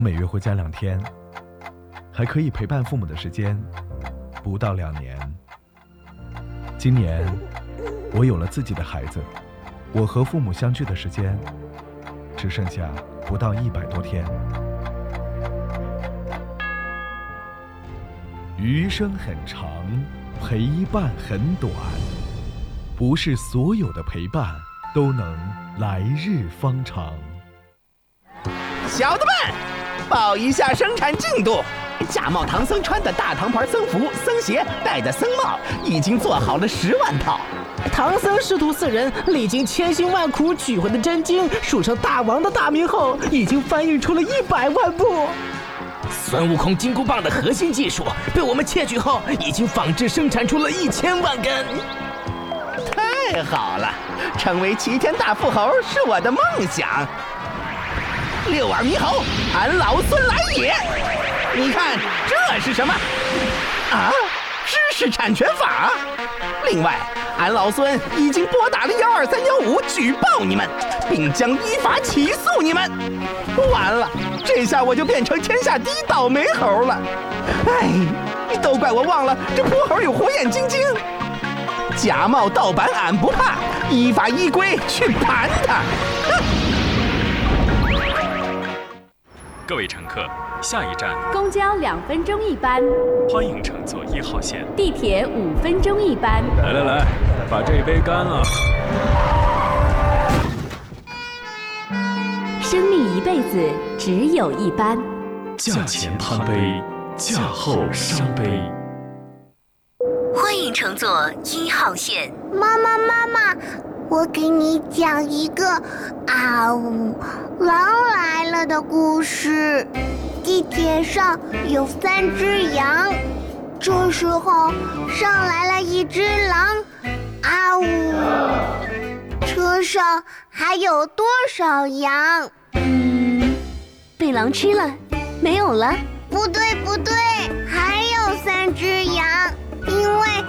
每月回家2天，还可以陪伴父母的时间不到2年。今年我有了自己的孩子，我和父母相聚的时间只剩下不到100多天。余生很长，陪伴很短，不是所有的陪伴都能来日方长。 小的们，报一下生产进度。假冒唐僧穿的大唐牌僧服、僧鞋，戴的僧帽，已经做好了10万套。 唐僧师徒4人历经千辛万苦取回的真经，数成大王的大名后，已经翻译出了100万部。孙悟空金箍棒的核心技术被我们窃取后，已经仿制生产出了1000万根。 太好了，成为齐天大富豪是我的梦想。6耳猕猴，俺老孙来也！你看这是什么？啊，知识产权法。另外，俺老孙已经拨打了12315举报你们，并将依法起诉你们。完了，这下我就变成天下第一倒霉猴了。哎，都怪我忘了这泼猴有火眼金睛。假冒盗版俺不怕，依法依规去盘他。 各位乘客，下一站公交2分钟一班， 欢迎乘坐1号线。 地铁5分钟一班。 来，把这杯干了。 生命一辈子只有一班， 驾前贪杯，驾后伤杯。 欢迎乘坐1号线。 妈妈，我给你讲一个狼来了的故事。地铁上有3只羊，这时候上来了一只狼，车上还有多少羊？ 被狼吃了，没有了。 不对，还有3只羊，因为